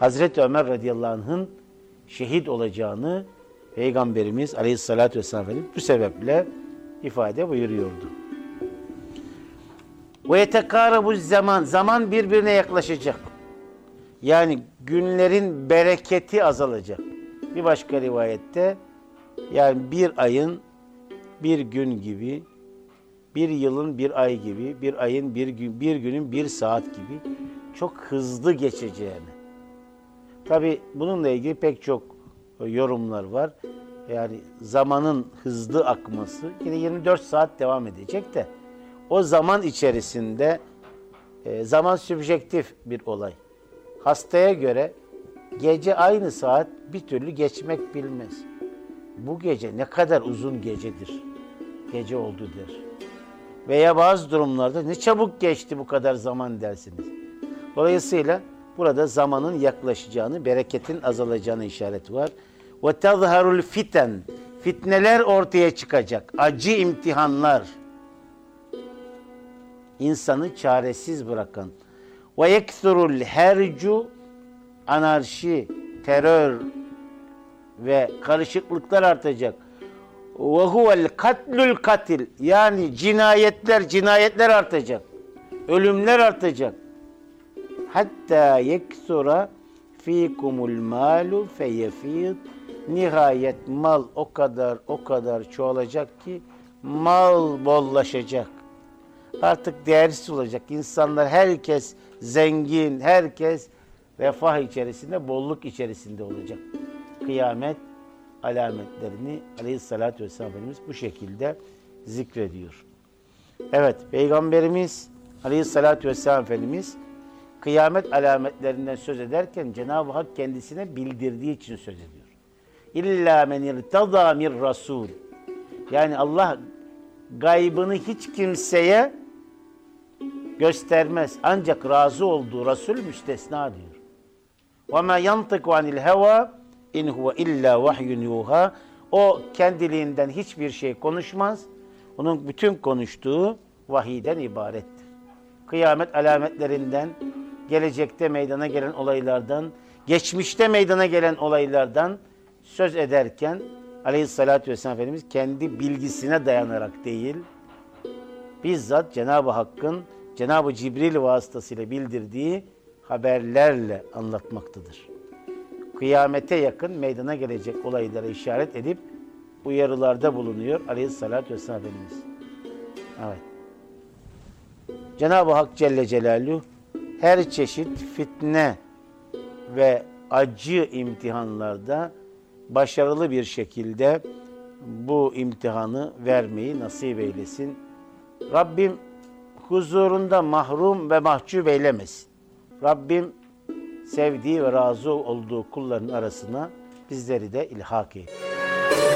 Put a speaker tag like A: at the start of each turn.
A: Hazreti Ömer radıyallahu anh'ın şehit olacağını Peygamberimiz aleyhissalatü vesselam Efendimiz bu sebeple ifade buyuruyordu. Ve yetekârebu zaman, zaman birbirine yaklaşacak. Yani günlerin bereketi azalacak. Bir başka rivayette yani bir ayın bir gün gibi, bir yılın bir ay gibi, bir ayın bir gün, bir günün bir saat gibi çok hızlı geçeceğini. Tabi bununla ilgili pek çok yorumlar var. Yani zamanın hızlı akması yine 24 saat devam edecek de o zaman içerisinde zaman sübjektif bir olay. Hastaya göre gece aynı saat bir türlü geçmek bilmez. Bu gece ne kadar uzun gecedir. Gece oldu der. Veya bazı durumlarda ne çabuk geçti bu kadar zaman dersiniz. Dolayısıyla burada zamanın yaklaşacağını, bereketin azalacağını işareti var. وَتَظْهَرُ الْفِتَنِ Fitneler ortaya çıkacak. Acı imtihanlar. İnsanı çaresiz bırakan. وَيَكْثُرُ الْهَرْجُ Anarşi, terör ve karışıklıklar artacak. وَهُوَ الْقَتْلُ الْقَتِلِ Yani cinayetler artacak. Ölümler artacak. Hatta yeksura fikumul malu feyefid Nihayet mal o kadar çoğalacak ki mal bollaşacak. Artık değersiz olacak. İnsanlar herkes zengin, herkes refah içerisinde, bolluk içerisinde olacak. Kıyamet alametlerini aleyhissalatü vesselam Efendimiz bu şekilde zikrediyor. Evet, Peygamberimiz aleyhissalatü vesselam Efendimiz kıyamet alametlerinden söz ederken Cenab-ı Hak kendisine bildirdiği için söz ediyor. İlla men irtada mir rasul. Yani Allah gaybını hiç kimseye göstermez. Ancak razı olduğu Resul müstesna diyor. وَمَا يَنْطِقُ عَنِ الْهَوَى اِنْ هُوَ اِلَّا وَحْيٌ يُوهَا O kendiliğinden hiçbir şey konuşmaz. Onun bütün konuştuğu vahiyden ibarettir. Kıyamet alametlerinden, gelecekte meydana gelen olaylardan, geçmişte meydana gelen olaylardan söz ederken aleyhissalatü vesselam Efendimiz kendi bilgisine dayanarak değil, bizzat Cenab-ı Hakk'ın Cenab-ı Cibril vasıtasıyla bildirdiği haberlerle anlatmaktadır. Kıyamete yakın meydana gelecek olaylara işaret edip uyarılarda bulunuyor aleyhissalatü vesselam Efendimiz. Evet. Cenab-ı Hak Celle Celaluhu her çeşit fitne ve acı imtihanlarda başarılı bir şekilde bu imtihanı vermeyi nasip eylesin. Rabbim huzurunda mahrum ve mahcup eylemesin. Rabbim sevdiği ve razı olduğu kulların arasına bizleri de ilhak eylesin.